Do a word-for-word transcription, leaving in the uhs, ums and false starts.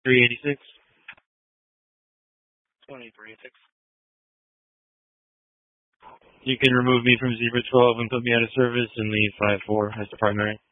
three eighty-six. twenty-three eighty-six. You can remove me from Zebra twelve and put me out of service and leave five four as the primary.